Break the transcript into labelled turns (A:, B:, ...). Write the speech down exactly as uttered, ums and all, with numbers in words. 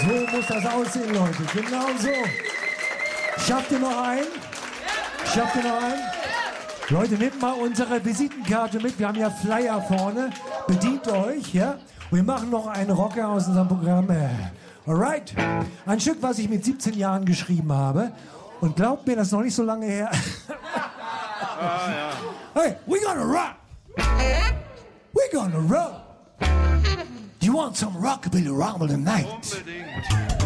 A: So muss das aussehen, Leute. Genau so. Schafft ihr noch einen? Schafft ihr noch einen? Leute, nehmt mal unsere Visitenkarte mit. Wir haben ja Flyer vorne. Bedient euch, ja? Wir machen noch einen Rocker aus unserem Programm. Alright. Ein Stück, was ich mit siebzehn Jahren geschrieben habe. Und glaubt mir, das ist noch nicht so lange her.
B: Ah, ja.
A: Hey, we gonna rock. We gonna rock. You want some rockabilly rumble tonight?
B: Unbedingt.